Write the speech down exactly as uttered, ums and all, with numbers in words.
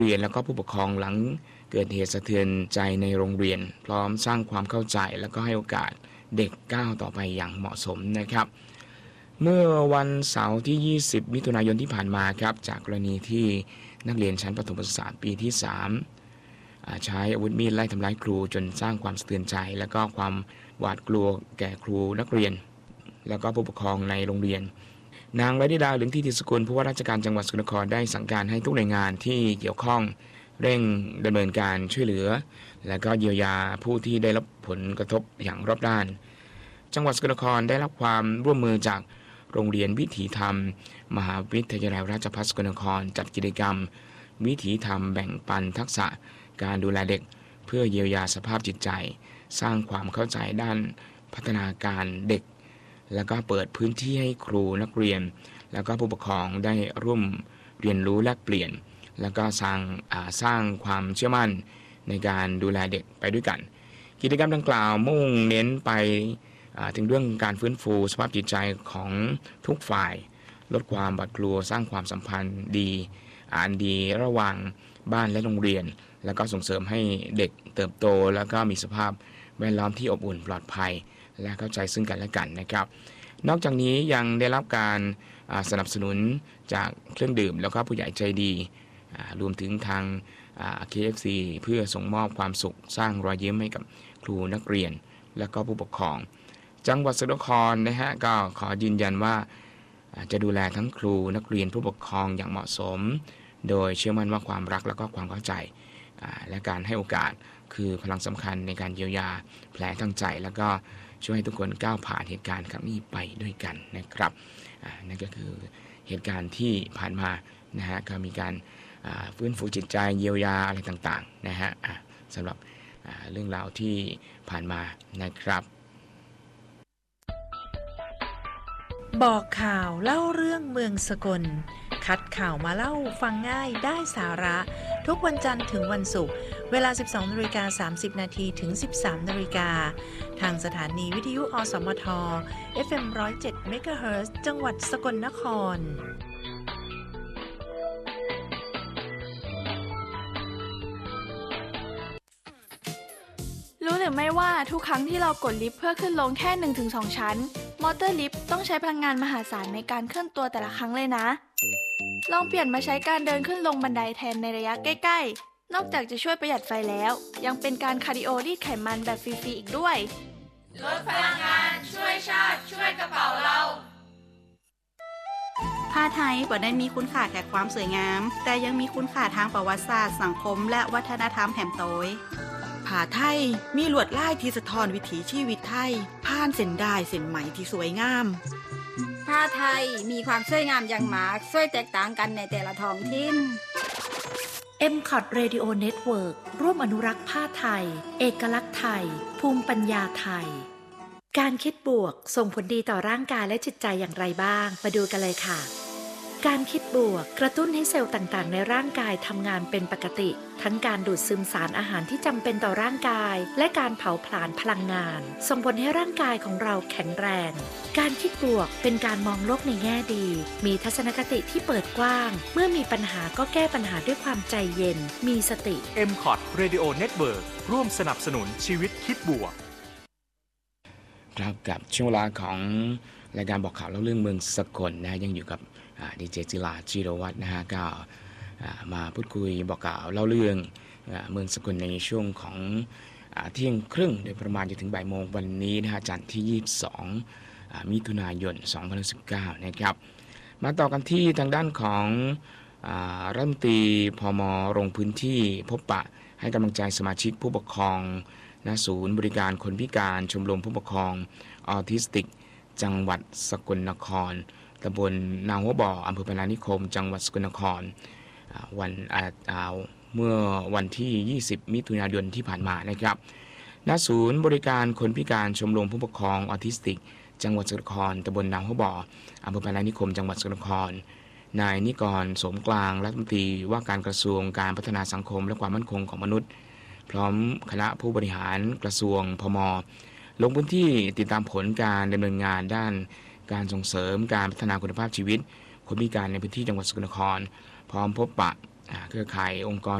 เรียนแล้วก็ผู้ปกครองหลังเกิดเหตุสะเทือนใจในโรงเรียนพร้อมสร้างความเข้าใจแล้วก็ให้โอกาสเด็กก้าวต่อไปอย่างเหมาะสมนะครับเมื่อวันเสาร์ที่ยี่สิบมิถุนายนที่ผ่านมาครับจากกรณีที่นักเรียนชั้นประถมศึกษาปีที่สามใช้อาวุธมีดไล่ทำร้ายครูจนสร้างความสะเทือนใจและก็ความหวาดกลัวแก่ครูนักเรียนแล้วก็ผู้ปกครองในโรงเรียนนางไรดิดาเหลืองทิติสกุลผู้ว่าราชการจังหวัดสกลนครได้สั่งการให้ทุกหน่วยงานที่เกี่ยวข้องเร่งดำเนินการช่วยเหลือและก็เยียวยาผู้ที่ได้รับผลกระทบอย่างรอบด้านจังหวัดสกลนครได้รับความร่วมมือจากโรงเรียนวิถีธรรมมหาวิทยาลัยราชภัฏสกลนครจัดกิจกรรมวิถีธรรมแบ่งปันทักษะการดูแลเด็กเพื่อเยียวยาสภาพจิตใจสร้างความเข้าใจด้านพัฒนาการเด็กแล้วก็เปิดพื้นที่ให้ครูนักเรียนแล้วก็ผู้ปกครองได้ร่วมเรียนรู้แลกเปลี่ยนแล้วก็สร้างสร้างความเชื่อมั่นในการดูแลเด็กไปด้วยกันกิจกรรมดังกล่าวมุ่งเน้นไปถึงเรื่องการฟื้นฟูสภาพจิตใจของทุกฝ่ายลดความหวาดกลัวสร้างความสัมพันธ์ดีอันดีระหว่างบ้านและโรงเรียนแล้วก็ส่งเสริมให้เด็กเติบโตแล้วก็มีสภาพแวดล้อมที่อบอุ่นปลอดภัยและเข้าใจซึ่งกันและกันนะครับนอกจากนี้ยังได้รับการสนับสนุนจากเครื่องดื่มแล้วก็ผู้ใหญ่ใจดีรวมถึงทาง เค เอฟ ซี เพื่อส่งมอบความสุขสร้างรอยยิ้มให้กับครูนักเรียนและก็ผู้ปกครองจังหวัดสกลนครนะฮะก็ขอยืนยันว่าจะดูแลทั้งครูนักเรียนผู้ปกครองอย่างเหมาะสมโดยเชื่อมั่นว่าความรักและก็ความเข้าใจและการให้โอกาสคือพลังสำคัญในการเยียวยาแผลทางใจแล้วก็ช่วยให้ทุกคนก้าวผ่านเหตุการณ์ครั้งนี้ไปด้วยกันนะครับนั่นก็คือเหตุการณ์ที่ผ่านมานะฮะก็มีการฟื้นฟูจิตใจเยียวยาอะไรต่างๆนะฮะสำหรับเรื่องราวที่ผ่านมานะครับบอกข่าวเล่าเรื่องเมืองสกลคัดข่าวมาเล่าฟังง่ายได้สาระทุกวันจันทร์ถึงวันศุกร์เวลา สิบสองนาฬิกาสามสิบ นาทีถึง สิบสามนาฬิกาทางสถานีวิทยุอสมท เอฟ เอ็ม หนึ่งศูนย์เจ็ด เมกะเฮิรตซ์จังหวัดสกลนครรู้หรือไม่ว่าทุกครั้งที่เรากดลิฟต์เพื่อขึ้นลงแค่ หนึ่งถึงสอง ชั้นมอเตอร์ลิฟต์ต้องใช้พลังงานมหาศาลในการเคลื่อนตัวแต่ละครั้งเลยนะลองเปลี่ยนมาใช้การเดินขึ้นลงบันไดแทนในระยะใกล้ๆนอกจากจะช่วยประหยัดไฟแล้วยังเป็นการคาร์ดิโอรีดไขมันแบบฟรีๆอีกด้วยลดพลังงานช่วยชาติช่วยกระเป๋าเราผ้าไทยบ่ได้มีคุณค่าแค่ความสวยงามแต่ยังมีคุณค่าทางประวัติศาสตร์สังคมและวัฒนธรรมแหมโตยผ้าไทยมีลวดลายที่สะท้อนวิถีชีวิตไทยผ่านเส้นด้ายเส้นไหมที่สวยงามผ้าไทยมีความสวยงามอย่างมากสวยแตกต่างกันในแต่ละท้องถิ่นเอ็ม คอท Radio Network ร่วมอนุรักษ์ผ้าไทยเอกลักษณ์ไทยภูมิปัญญาไทยการคิดบวกส่งผลดีต่อร่างกายและจิตใจอย่างไรบ้างมาดูกันเลยค่ะการคิดบวกกระตุ้นให้เซลล์ต่างๆในร่างกายทำงานเป็นปกติทั้งการดูดซึมสารอาหารที่จำเป็นต่อร่างกายและการเผาผลาญพลังงานส่งผลให้ร่างกายของเราแข็งแรงการคิดบวกเป็นการมองโลกในแง่ดีมีทัศนคติที่เปิดกว้างเมื่อมีปัญหาก็แก้ปัญหาด้วยความใจเย็นมีสติเอ็ม คอท Radio Network ร่วมสนับสนุนชีวิตคิดบวกครับกับช่วงเวลาของรายการบอกข่าวเล่าเรื่องเมืองสกลนะยังอยู่กับดีเจจิราจิโรวัฒน์นะฮะก็มาพูดคุยบอกกล่าวเล่าเรื่องเมืองสกลในช่วงของเที่ยงครึ่งโดยประมาณจนถึงบ่ายโมงวันนี้นะฮะจันทร์ที่ยี่สิบสองมิถุนายนสองพันสิบเก้านะครับมาต่อกันที่ทางด้านของรัฐมนตรีพม.ลงพื้นที่พบปะให้กำลังใจสมาชิกผู้ปกครองณศูนย์บริการคนพิการชมรมผู้ปกครองออทิสติกจังหวัดสกลนครตำบลนาหัวบ่ออำเภอพนานิคมจังหวัดสกลนครวันเมื่อวันที่ยี่สิบมิถุนายนที่ผ่านมานะครับณศูนย์บริการคนพิการชมรมผู้ปกครองออทิสติกจังหวัดสกลนครตำบลนาหัวบ่ออำเภอพนานิคมจังหวัดสกลนครนายนิกรสมกลางรัฐมนตรีว่าการกระทรวงการพัฒนาสังคมและความมั่นคงของมนุษย์พร้อมคณะผู้บริหารกระทรวงพม.ลงพื้นที่ติดตามผลการดำเนินงานด้านการส่งเสริมการพัฒนาคุณภาพชีวิตคนพิการในพื้นที่จังหวัดสกลนครพร้อมพบปะเครือข่ายองค์กร